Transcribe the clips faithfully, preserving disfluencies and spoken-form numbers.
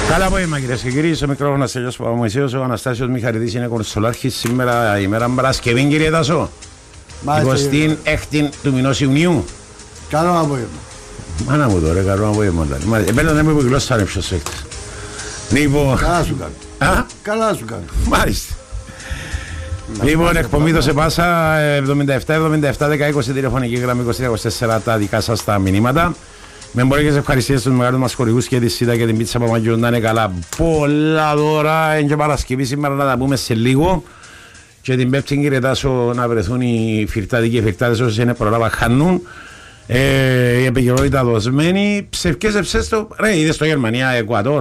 Καλά απόγευμα κυρίες και κύριοι, στο μικρόφωνο Στέλιος Παπαμωυσίος, ο Αναστάσιος Μιχαρητής είναι κονσολάρχης σήμερα ημέρα Παρασκευή, κύριε Τάσο. εικοστή έκτη του μηνός Ιουνίου. Καλό απόγευμα. Μάνα μου τώρα, καλό απόγευμα. Επέλα να μην μου γλώσσα ανέψος έκτης. Λοιπόν... Καλά σου κάνω. Α? Καλά σου κάνω. Μάλιστα. Λοιπόν, εκπομπή το σε πάσα εβδομήντα επτά εβδομήντα επτά δέκα είκοσι τηλεφωνική γραμμή είκοσι τρία είκοσι τέσσερα τα δικά σας τα μηνύματα. Με εμπορικές ευχαριστίες στους μεγάλους μας χορηγούς και τη ΣΥΤΑ και την πίτσα Παπαγιού να είναι καλά. Πολλά δώρα, είναι και Παρασκευή σήμερα να τα πούμε σε λίγο. Και την Πέμπτη, κύριε Τάσο, να βρεθούν οι φυρτάτοι και οι φυρτάτες όσοι είναι προλάβα χάνουν. Ε, η επικαιρότητα δοσμένη. Ψευκές εψέστο, ρε, είδες το Γερμανία, Εκουαδόρ.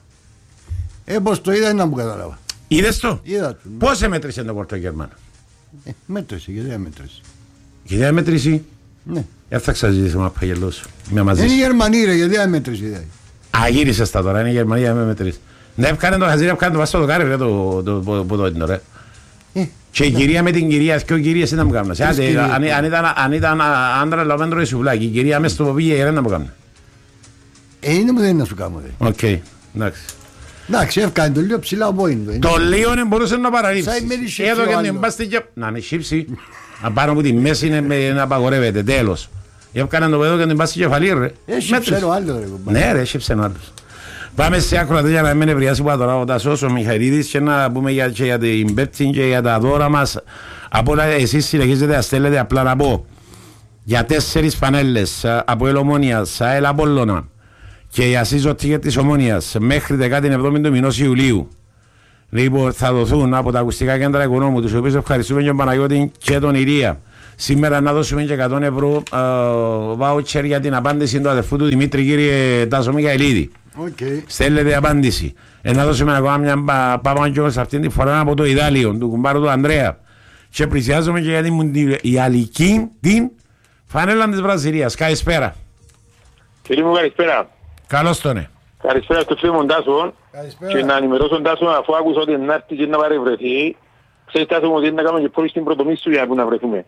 Ε, πως το είδα, να μου κατάλαβα. Είδες το. Είδα το. Πώς έμετρησε το Πορτογερμανό. Ε, μέτρησε, γιατί δεν μέτρησε. Γιατί δεν μέτρησε. Ναι. Δεν θα ξαζητήσουμε να παγελώσω. Είναι η Γερμανία, ρε, γιατί δεν μέτρησε. Α, γύρισες τα τώρα, είναι η Γερμανία, δεν μέτρησε. Ναι, έφκανε το χαζίρι, έφκανε το βάστο το κάρι, ρε, το ποδότινο, ρε. Και η κυρία με την κυρία, και ο κυρίες ήταν που κάνουν. Αν ήταν άντρα λαβέντρο ή σουβλάκι, η κυρία μες στο πήγε για να μου κάνουν. Ε, είναι που δεν είναι να σου κάνω, ρε. Οκ, εντάξει. Εντάξει, έφκανε το λίγο ψηλά από είναι. Το λίγο δεν μπορούσε να παραλείψει. Εδώ και την πάστη και... Να είναι σύψη. Απάνω από τη μέση είναι να απαγορεύεται, τέλος. Έφκανε το παιδό και την πάστη κεφαλή, ρε. Σύψε ο άλλος, ρε. Ναι, ρε, σύψε ο άλλος. Πάμε σε άκουρα για να μην ευριάσει που τώρα ο Τάσος, ο Μιχαηλίδης, και να πούμε για, και για την Πέπτη και για τα δώρα μας. Από όλα εσείς συνεχίζετε να στέλνετε, απλά να πω για τέσσερις πανέλες από Ελομόνιας, ΑΕΛ Απόλλωνα και για σύζωτη της Ομόνιας μέχρι δεκάτη εβδόμη του μηνός Ιουλίου. Λοιπόν, θα δοθούν από τα ακουστικά κέντρα οικονόμου, τους οποίους ευχαριστούμε και τον Παναγιώτη και τον Ηλία. Σήμερα να δώσουμε και εκατό ευρώ βάουτσερ για την απάντηση του αδερφού του Δημήτρη, κύριε Τάσο Μιχαηλίδη. Okay. Στέλνετε απάντηση. Ε, να δώσουμε ακόμα μια παπάντζο σε αυτήν τη φορά από το Ιδάλιο, του κουμπάρου του Ανδρέα. Και πλησιάζουμε και για την η αλική την φανέλα της Βραζιλίας. Καλησπέρα. Κύριε μου, καλησπέρα. Καλώς τον. Καλησπέρα στο φίλο μου Τάσο. Και να ενημερώσω τον Τάσο, αφού άκουσα ότι να έρθει και να παρευρεθεί. Ξέρεις Τάσο μου ότι να κάνουμε και πόλη στην πρωτομίσου για να βρεθούμε.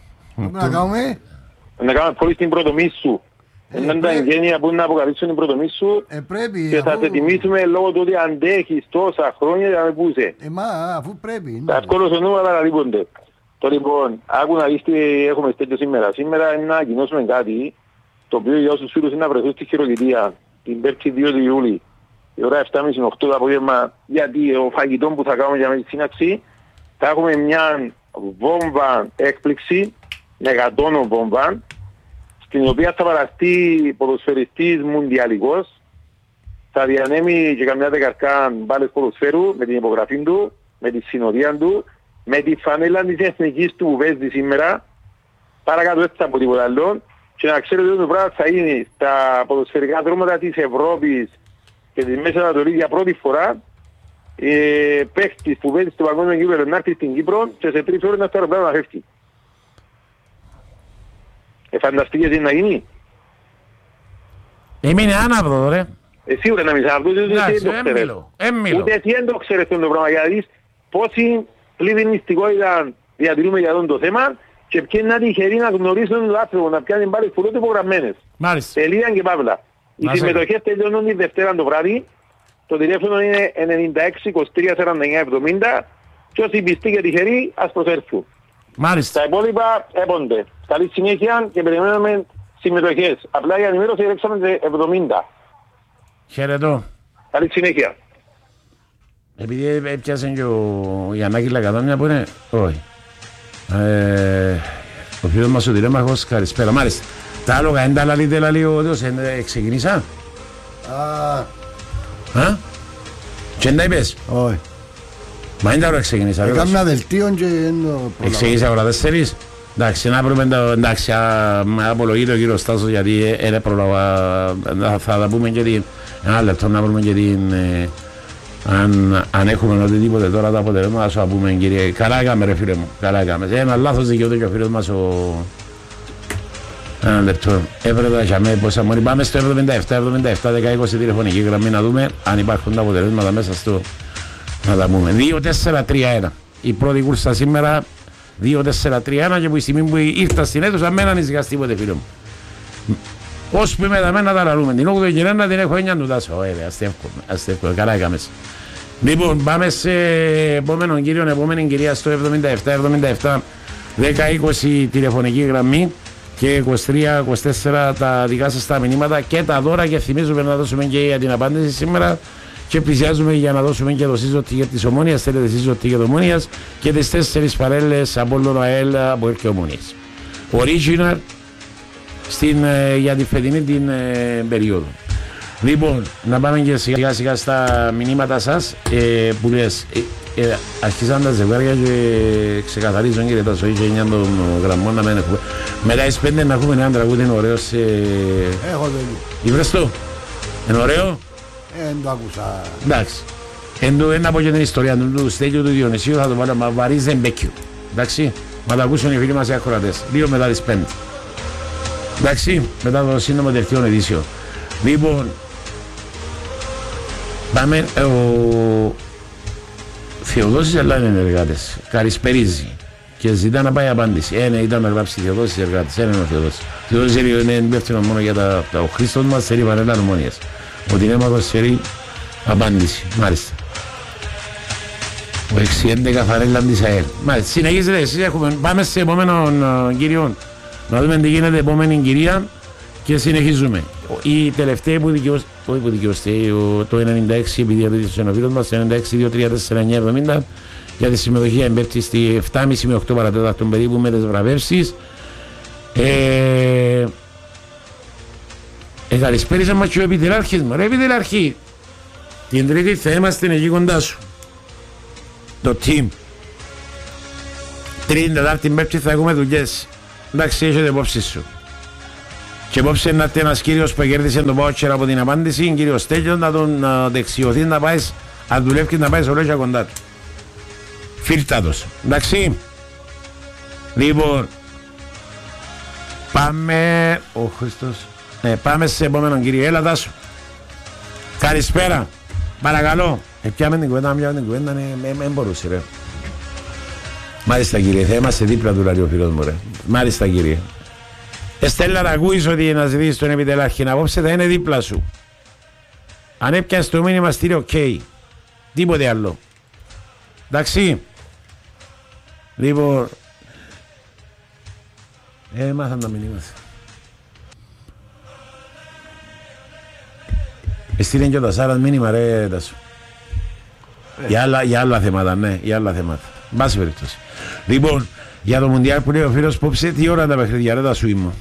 Να κάνουμε. Να κάνουμε πόλη στην πρωτομίσου. Είναι τα εγγένεια που να αποκαλύψουν την πρωτομίσου και θα σε τιμήσουμε λόγω του ότι αντέχεις τόσα χρόνια για να με πούσε. Ε, μα αφού πρέπει. Τα εύκολος νούμερα παραλείπονται. Το λοιπόν, άκου να δεις τι έχουμε στέλνει σήμερα. Σήμερα είναι να ανακοινώσουμε κάτι, το οποίο για όσους φίλους είναι να βρεθούν στη χειροκητία την Πέμπτη δύο του Ιούλη, η ώρα επτά και μισή με οκτώ το απόγευμα, γιατί ο φαγητό που θα κάνουμε για με τη σύναξη, θα έχουμε μια βόμβα έκπληξη, μεγατόνο βόμβα, στην οποία θα παραστεί ποδοσφαιριστής μουντιαλικός, θα διανέμει και καμιά δεκαρκά μπάλες ποδοσφαίρου με την υπογραφή του, με τη συνοδεία του, με τη φανέλα της εθνικής του που παίζει σήμερα, παρακάτω έτσι από τίποτα άλλο, και να ξέρετε ότι το πράγμα θα είναι στα ποδοσφαιρικά δρόμματα της Ευρώπης και της Μέσης Ανατολής για πρώτη φορά, ε, παίχτης που παίζει στο παγκόσμιο κύπελλο να έρθει στην Κύπρο και σε τρεις ώρες να στο αεροπλάνο να φεύγει. Ε, φανταστείτε τι να γίνει. Είμαι άναυδο, ρε. Εσύ ούτε να μην σ' ούτε εσύ δεν το ξέρεις. Ούτε εσύ δεν το ξέρεις το πράγμα, για να δεις πόση πλήρη μυστικότητα διατηρούμε για αυτό το θέμα και ποιοι είναι τυχεροί να γνωρίσουν τον άνθρωπο, να πιάνουν πάλι φουλότε υπογραμμένες. Μάλιστα. Τελεία και παύλα. Οι συμμετοχές τελειώνουν τη Δευτέρα το βράδυ, το τηλέφωνο είναι ενενήντα έξι είκοσι τρία σαράντα εννιά εβδομήντα και όσοι πιστοί και τυχεροί ας προσέλθουν. Μάλιστα. Τα υπόλοιπα έπονται. Καλή συνέχεια και περιμένουμε συμμετοχές. Απλά για ενημέρωση έλεξαμε εβδομήντα. Χαιρετώ. Καλή συνέχεια. Επειδή έπιασε και ο Γιαννάκη Λακαδάμια που είναι... Όχι. Ε, ο φίλος μας ο τηλέμαχος, καλησπέρα. Μάλιστα. Τα άλογα είναι τα λαλείτε λαλεί ο Δός, ξεκινήσα. Α. Α. Και δεν τα είπες. Όχι. Μα είναι τα ώρα ξεκινήσα. Έκαμε ένα δελτίο και δεν το ξεκινήσα ώρα τέσσερις. Εντάξει, να πούμε το... Εντάξει, με απολογείται ο κύριος Στάσος γιατί είναι πρόλαβα... Θα τα πούμε και την... Ένα λεπτό να πούμε και την... Αν, αν έχουμε οτιδήποτε τώρα τα αποτελέσματα θα πούμε κύριε. Καλά έκαμε ρε φίλε μου, καλά έκαμε. Ένα λάθος δικαιούται και ο φίλος μας ο... Ένα λεπτό. Έπρεπε για μένα πόσα μόνοι. Πάμε στο εβδομήντα επτά εβδομήντα επτά δέκα είκοσι τηλεφωνική γραμμή να δούμε αν υπάρχουν τα αποτελέσματα μέσα στο... Να τα πούμε. δύο τέσσερα τρία ένα. Η πρώτη κούρσα σήμερα δύο τέσσερα τρία ένα και που η στιγμή που ήρθα στην αίθουσα με έναν εισηγάς τίποτε φίλο μου. Ώσπου με τα μένα τα λαλούμε. Την όγδοη γυρένα την έχω έννοια του Τάσο. Ωραία, αστεύκω, καλά έκαμες. Λοιπόν, πάμε σε επόμενο κύριο, επόμενη κυρία στο εβδομήντα επτά εβδομήντα επτά δέκα είκοσι τηλεφωνική γραμμή και είκοσι τρία είκοσι τέσσερα τα δικά σας τα μηνύματα και τα δώρα, και θυμίζουμε να δώσουμε και για την απάντηση σήμερα και πλησιάζουμε για να δώσουμε και το season ticket της Ομόνοιας. Θέλετε season ticket Ομόνοιας και τις τέσσερις παρέλες από όλο ΑΕΛ από ΕΡ και Ομόνοιας. Original στην, ε, για τη φετινή την ε, περίοδο. Λοιπόν, να πάμε και σιγά σιγά στα μηνύματα σας ε, που λες ε, ε, αρχίσαν τα ζευγάρια και ξεκαθαρίζουν, κύριε Τάσο, είχε εννιά των γραμμών να μην έχουμε. Μετά τις πέντε να έχουμε έναν τραγούδι, είναι ωραίος. Ε... Έχω δεν. Ήβρες το, είναι ωραίο. Δεν το άκουσα. Εντάξει. Εν το ένα από και την ιστορία του, του Στέλιου του Διονυσίου θα το βάλω, μα βαρύς δεν μπέκιο. Εντάξει, μα τα ακούσουν οι φίλοι μας οι ακροατές. Δύο μετά τις πέντε. Εντάξει, μετά το σύντομο δελτίων ειδήσεων. Λοιπόν, πάμε, ο Θεοδόσης αλλά είναι εργάτες, καρισπερίζει και ζητά να πάει απάντηση. Ένα ήταν να γράψει Θεοδόσης εργάτες, ένα είναι ο Θεοδόσης. Θεοδόσης είναι υπεύθυνο μόνο για τα, τα ο Χρήστος μας, θέλει παρέλα Ομόνοιας. Ότι είναι μάκος θέλει απάντηση, μάλιστα. Ο έξι έντεκα φαρέλα της ΑΕΛ. Μάλιστα, συνεχίζετε εσείς, έχουμε, πάμε σε επόμενο κύριο, να δούμε τι γίνεται επόμενη κυρία και συνεχίζουμε. Η τελευταία που δικαιώστε, όχι που δικαιώστε, το ενενήντα έξι, επειδή απαιτήσει ο φίλος μας, το ενενήντα έξι δύο τρία τέσσερα εννιά εβδομήντα για τη συμμετοχή εμπέπτει στη επτά και μισή με οκτώ παρατέταρτον περίπου με τις βραβεύσεις. Ε, ε, καλησπέρισα μας και ο επιτελάρχης μου. Ρε επιτελάρχη, την Τρίτη θα είμαστε εκεί κοντά σου. Το team. Τρίτη, Τετάρτη, Πέμπτη θα έχουμε δουλειές. Εντάξει, έχετε υπόψη σου. Και υπόψη να έρθει ένας κύριος που κέρδισε το βάουτσερ από την απάντηση, κύριος Στέλιος, να τον να δεξιωθεί να πάει, να δουλεύει να πάει σε ολόγια κοντά του. Φίλτατος. Εντάξει. Λοιπόν, πάμε, ο Χριστός, ναι, πάμε σε επόμενο κύριο. Έλα Τάσο. Καλησπέρα. Παρακαλώ. Ε, πιάμε την κουβέντα, πιάμε την κουβέντα, δεν μπορούσε ρε. Μάλιστα κύριε, θα είμαστε δίπλα του λέει ο φίλος μου ρε. Μάλιστα κύριε. Εστέλα να ακούεις ότι να ζητήσεις τον επιτελάρχη να απόψε θα είναι δίπλα σου. Αν έπιασες το μήνυμα στείλε οκ. Okay. Τίποτε άλλο. Εντάξει. Λοιπόν. Ε, μάθαν τα μηνύματα. Εστείλεν και ο Τασάρας μήνυμα ρε Τάσο. Ε. Για, άλλα, για άλλα θέματα, ναι, για άλλα θέματα. Μπάση περίπτωση. Λοιπόν, για το Μουντιάλ που λέει ο φίλος Πόψε, τι ώρα τα παιχνίδια ρε τα σου είμαι.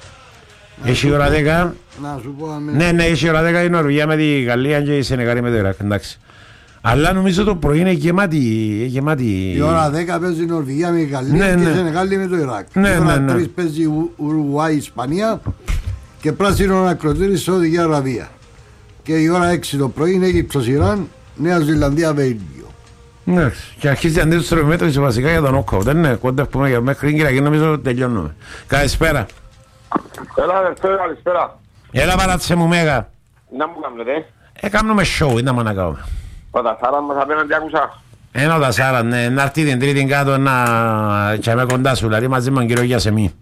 Έχει ώρα δέκα. Να σου πω αμέσως. Ναι, ναι, έχει ώρα δέκα η Νορβηγία με τη Γαλλία και η Σενεγάλη με το Ιράκ, εντάξει. Αλλά νομίζω το πρωί είναι γεμάτη. γεμάτη... Η ώρα δέκα παίζει η Νορβηγία με τη Γαλλία ναι, και η ναι. Σενεγάλη με το Ιράκ. Ναι, η ώρα ναι, ναι. τρεις παίζει η Ουρουάη Ισπανία και πράσινο ανακροτήρι Σαουδική Αραβία. Και η ώρα έξι το πρωί είναι Αίγυπτος Ιράν, Νέα Ζηλανδία Βέλγιο. Ναι, και αρχίζει αντί τους τρομιμέτρους βασικά για τον νοκάουτ. Δεν είναι κοντά που πούμε μέχρι και νομίζω τελειώνουμε. Καλησπέρα. Έλα αδερφέ, καλησπέρα. Έλα παράτησε μου μέγα. Να μου κάνετε. Ε, κάνουμε show, είναι να κάνουμε. Ο Τασάρας μας απέναντι άκουσα. Ένα ο Τασάρας, ναι, να έρθει την Τρίτη κάτω να τσάμε κοντά σου, δηλαδή μαζί με τον κύριο Γιασεμί.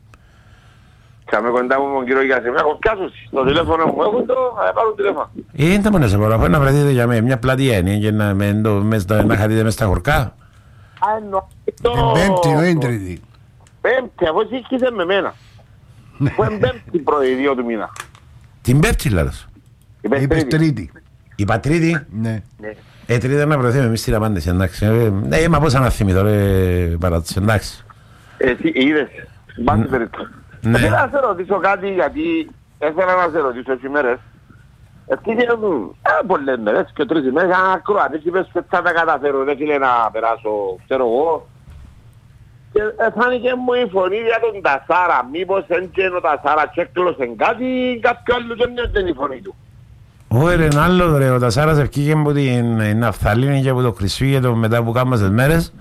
Τσάμε κοντά μου με τον κύριο Γιασεμί, έχω πιάσω το τηλέφωνο μου, έχω το, θα πάρω τηλέφωνο. Ε, δεν τα μόνες από να βρεθείτε για μένα, μια πλατεία είναι και να, με, το, μες, να χαθείτε μες στα χορκά. Α, εννοώ. Την Πέμπτη, όχι την Τρίτη. Πέμπτη, αφού σύγχυσε με μένα. Που είναι Πέμπτη πρωί, δύο του μήνα. Την Πέμπτη λάδος. Είπες Τρίτη. Είπα Τρίτη. Ναι. Ε, Τρίτη να βρεθούμε εμείς την απάντηση, εντάξει. Ε, μα πώς να θυμηθώ, ρε παράτηση, εντάξει. Εσύ είδες, μπάντη περίπτωση. Θέλω να σε ρωτήσω κάτι, γιατί ήθελα να σε ρωτήσω έτσι μέρες. Ευτύχε μου, ε, πολλές μέρες και τρεις ημέρες, αν Κροατές είπες ότι θα τα καταφέρω, δεν φίλε να περάσω, ξέρω εγώ. Και φάνηκε μου η φωνή για τον Τασάρα, μήπως έντια ο Τασάρα και έκλωσε κάτι, κάποιο άλλο και μοιάζεται η φωνή του. Όχι ρε, είναι άλλο ρε, ο Τασάρας ευκήγε από την Ναφθαλήνη και από το Χρυσφύγετο μετά που κάμασες μέρες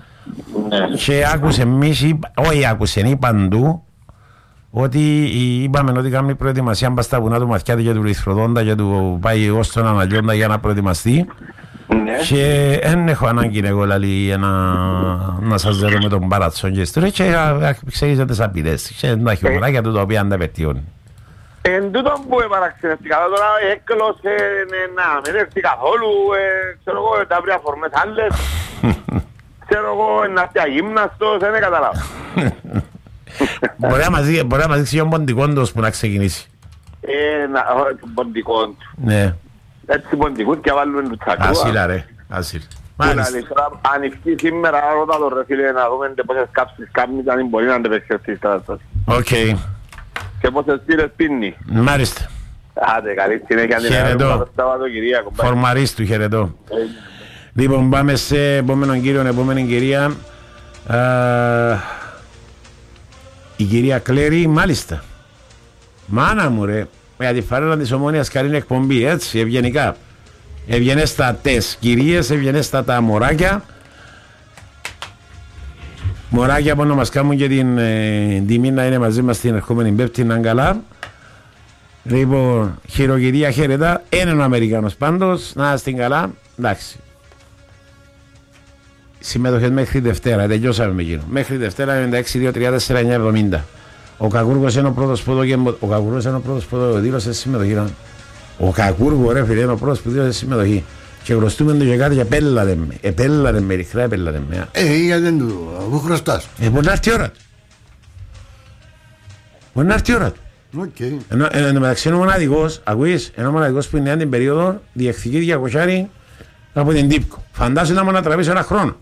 και άκουσε εμείς, όχι άκουσε, είπαν του ότι είπαμε ότι κάνουμε προετοιμασία μπας στα βουνά του Μαθιάτη για του Ρηθροδόντα και του πάει ως τον Αναλιόντα για να προετοιμαστεί. Και δεν έχω ανάγκη εγώ λαλή να, να σας δέρω με τον Παρατσόν και στρέφει και ξέρετε τις απειλές και τα χιουμοράκια του τα οποία ανταπαιτιώνει. Εν τούτο που παραξενευτικά τώρα έκλωσε να μην έρθει καθόλου, ξέρω εγώ, τα βρει αφορμές άλλες, ξέρω εγώ, να έρθει αγύμναστος, δεν καταλάβω. Μπορεί να μας δείξει ο ποντικόντος που να ξεκινήσει. Ε, ποντικόντ. Ναι. Έτσι ποντικόντ και βάλουμε του τσακούα. Άσυλα ρε, άσυλα. Ανοιχτή σήμερα, ρώτα το ρε φίλε να δούμε πόσες κάψεις κάμνης αν μπορεί να αντεπεξερθεί στα κατάσταση. Οκ. Και πόσες πήρες πίνει. Μάλιστα. Άντε, καλή συνέχεια. Χαιρετώ. Φορμαρίστου, χαιρετώ. Λοιπόν, πάμε σε επόμενο κύριο, επόμενη κυρία. Η κυρία Κλέρη, μάλιστα. Μάνα μου ρε, για τη φαρέλα της Ομόνοιας καλή εκπομπή, έτσι, ευγενικά. Ευγενέστατες κυρίες, ευγενέστατα μωράκια. Μωράκια που να μας κάνουν και την ε, τιμή να είναι μαζί μας την ερχόμενη Πέμπτη, να είναι καλά. Λοιπόν, χειροκυρία, χαίρετα. Είναι ο Αμερικάνος πάντως, να είστε καλά. Εντάξει. Συμμετοχές μέχρι Δευτέρα, τελειώσαμε με εκείνο. Μέχρι Δευτέρα ενενήντα έξι δύο τρία τέσσερα εννιά εβδομήντα. Ο Κακούργος είναι ο πρώτος που το ο Κακούργος είναι ο πρώτος που το δήλωσε συμμετοχή. Ο Κακούργο ρε φίλε είναι ο πρώτος που δήλωσε συμμετοχή. Και χρωστούμε το και κάτι και επέλατε με. Επέλατε με, ριχρά επέλατε με. Ε, γιατί δεν του, αφού χρωστάς. Ε, μπορεί να έρθει η ώρα του. Μπορεί να έρθει η ώρα του. Οκ. Ενώ, εν τω μεταξύ είναι ο μοναδικός, ακούεις, είναι ο μοναδικός που είναι την περίοδο διεκδικεί διακοσιάρι από την Τύπκο. Φαντάσου να μου να τραβήσει ένα χρόνο.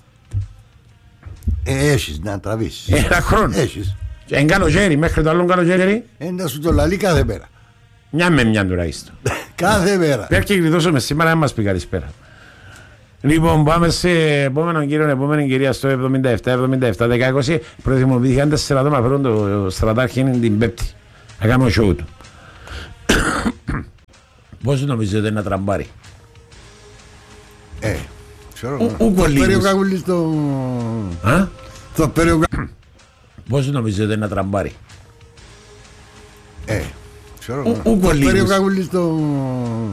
Ε, έχεις να τραβήσεις. Ένα χρόνο. Έχεις. Εν καλοκαίρι, μέχρι το άλλο καλοκαίρι. Ένα σου το λαλεί κάθε μέρα. Μια με μια τουλάχιστον. Κάθε μέρα. Πρέπει και γλιτώσουμε σήμερα να μας πει καλησπέρα. Λοιπόν, πάμε σε επόμενο κύριο, επόμενη κυρία στο εβδομήντα επτά εβδομήντα επτά δέκα είκοσι. Προθυμοποιήθηκαν τέσσερα άτομα φέρουν το στρατάρχη είναι την Πέμπτη. Να κάνουμε ο σοου του. Πώς νομίζετε να τραμπάρει. Ε, ξέρω. Ου πέρει ο Κακούλης στο... Α? Το πέρει ο Κακούλης. Πώς νομίζετε να τραμπάρει. Ε, ξέρω. Ου πέρει ο Κακούλης στο...